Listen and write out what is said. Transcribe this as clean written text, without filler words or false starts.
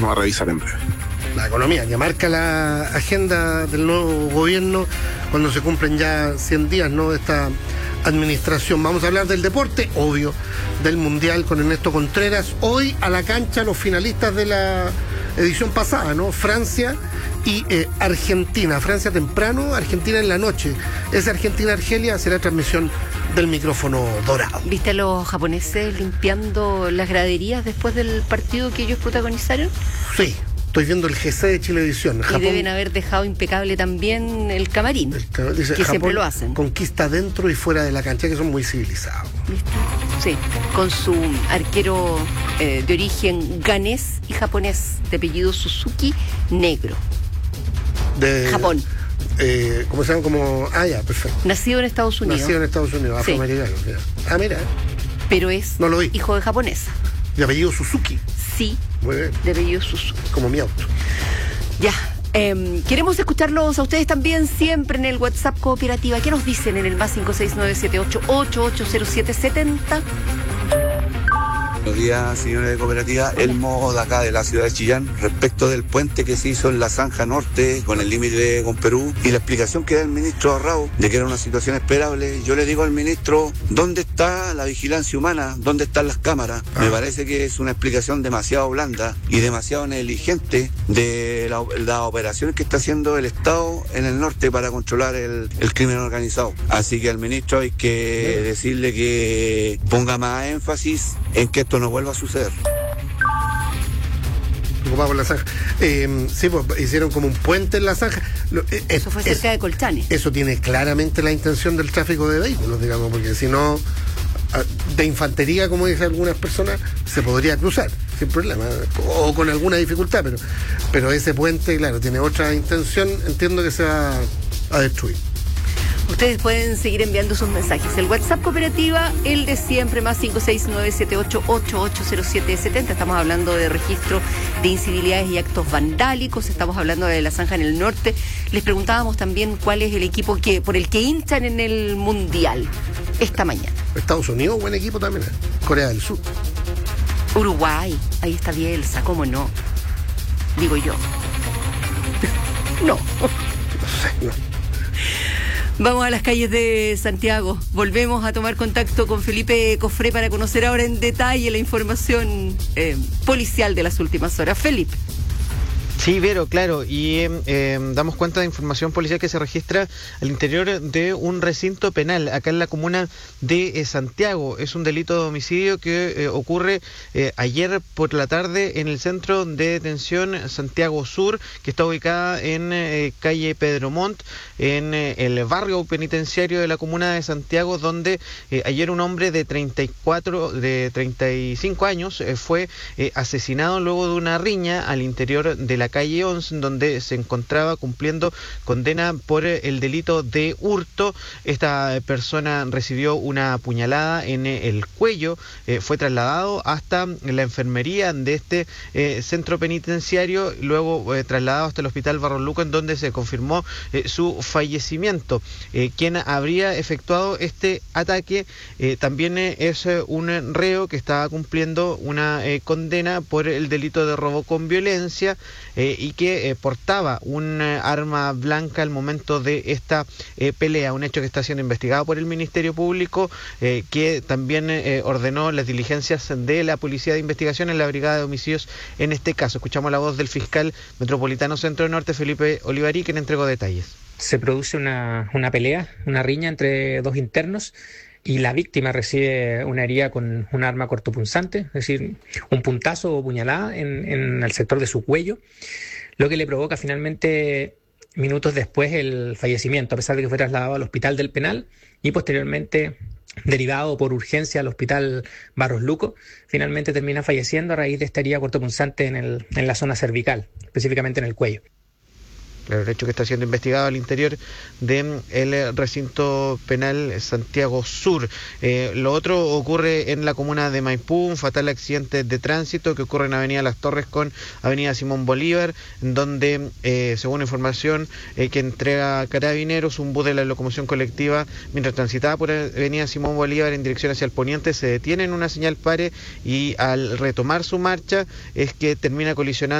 vamos a revisar en breve. La economía, que marca la agenda del nuevo gobierno cuando se cumplen ya 100 días, ¿no?, de esta administración. Vamos a hablar del deporte, obvio, del Mundial con Ernesto Contreras. Hoy a la cancha los finalistas de la edición pasada, ¿no? Francia y Argentina. Francia temprano, Argentina en la noche. Esa Argentina-Argelia será transmisión del micrófono dorado. ¿Viste a los japoneses limpiando las graderías después del partido que ellos protagonizaron? Sí. Estoy viendo el GC de Chilevisión. Y deben haber dejado impecable también el camarín, dice, que Japón siempre lo hacen. Conquista dentro y fuera de la cancha, que son muy civilizados. ¿Viste? Sí, con su arquero de origen ganés y japonés, de apellido Suzuki, negro. De Japón. ¿Cómo se llama? Ya, perfecto. Nacido en Estados Unidos. Nacido en Estados Unidos, afroamericano. Sí. Mira. Pero es no lo vi. Hijo de japonesa. De apellido Suzuki. Sí. Muy bien. De apellido Suzuki. Como mi auto. Ya. Queremos escucharlos a ustedes también siempre en el WhatsApp Cooperativa. ¿Qué nos dicen en el más 56978880770? Buenos días, señores de Cooperativa. El modo de acá de la ciudad de Chillán respecto del puente que se hizo en la zanja norte con el límite con Perú y la explicación que da el ministro Arrau de que era una situación esperable. Yo le digo al ministro, ¿dónde está la vigilancia humana? ¿Dónde están las cámaras? Me parece que es una explicación demasiado blanda y demasiado negligente de la operación que está haciendo el Estado en el norte para controlar el crimen organizado. Así que al ministro hay que decirle que ponga más énfasis en que esto no vuelva a suceder. Preocupado por la zanja. Sí, pues hicieron como un puente en la zanja. Eso fue cerca de Colchane. Eso tiene claramente la intención del tráfico de vehículos, digamos, porque si no, de infantería, como dicen algunas personas, se podría cruzar sin problema, o con alguna dificultad, pero ese puente, claro, tiene otra intención, entiendo que se va a destruir. Ustedes pueden seguir enviando sus mensajes. El WhatsApp Cooperativa, el de siempre, más 56978880770. Estamos hablando de registro de incivilidades y actos vandálicos. Estamos hablando de la zanja en el norte. Les preguntábamos también cuál es el equipo por el que hinchan en el Mundial esta mañana. Estados Unidos, buen equipo también. Corea del Sur. Uruguay, ahí está Bielsa, ¿cómo no? Digo yo. No. No sé, no. Vamos a las calles de Santiago. Volvemos a tomar contacto con Felipe Cofré para conocer ahora en detalle la información policial de las últimas horas. Felipe. Sí, Vero, claro, y damos cuenta de información policial que se registra al interior de un recinto penal, acá en la comuna de Santiago. Es un delito de homicidio que ocurre ayer por la tarde en el centro de detención Santiago Sur, que está ubicada en calle Pedro Montt, en el barrio penitenciario de la comuna de Santiago, donde ayer un hombre de 35 años fue asesinado luego de una riña al interior de la calle 11, donde se encontraba cumpliendo condena por el delito de hurto. Esta persona recibió una puñalada en el cuello, fue trasladado hasta la enfermería de este centro penitenciario, luego trasladado hasta el hospital Barros Luco, en donde se confirmó su fallecimiento. Quien habría efectuado este ataque también es un reo que estaba cumpliendo una condena por el delito de robo con violencia y que portaba un arma blanca al momento de esta pelea, un hecho que está siendo investigado por el Ministerio Público, que también ordenó las diligencias de la Policía de Investigación en la Brigada de Homicidios en este caso. Escuchamos la voz del fiscal metropolitano Centro Norte, Felipe Olivarí, quien entregó detalles. Se produce una pelea, una riña entre dos internos, y la víctima recibe una herida con un arma cortopunzante, es decir, un puntazo o puñalada en el sector de su cuello, lo que le provoca finalmente, minutos después, el fallecimiento, a pesar de que fue trasladado al hospital del penal y posteriormente derivado por urgencia al hospital Barros Luco. Finalmente termina falleciendo a raíz de esta herida cortopunzante en la zona cervical, específicamente en el cuello. Claro, el hecho que está siendo investigado al interior del recinto penal Santiago Sur. Lo otro ocurre en la comuna de Maipú, un fatal accidente de tránsito que ocurre en Avenida Las Torres con Avenida Simón Bolívar, donde, según información que entrega Carabineros, un bus de la locomoción colectiva, mientras transitaba por Avenida Simón Bolívar en dirección hacia el poniente, se detiene en una señal pare y al retomar su marcha es que termina colisionando